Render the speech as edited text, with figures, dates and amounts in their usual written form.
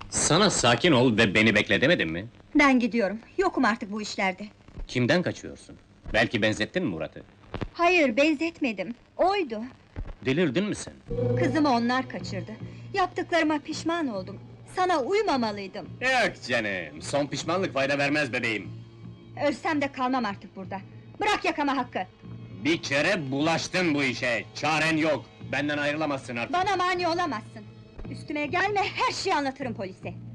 Sana sakin ol ve beni bekle demedim mi? Ben gidiyorum, yokum artık bu işlerde. Kimden kaçıyorsun? Belki benzettin mi Murat'ı? Hayır, benzetmedim, oydu. Delirdin mi sen? Kızımı onlar kaçırdı. Yaptıklarıma pişman oldum. Sana uymamalıydım. Yok canım, son pişmanlık fayda vermez bebeğim. Ölsem de kalmam artık burada. Bırak yakama Hakkı! Bir kere bulaştın bu işe, çaren yok. Benden ayrılamazsın artık. Bana mani olamazsın! Üstüme gelme, her şeyi anlatırım polise!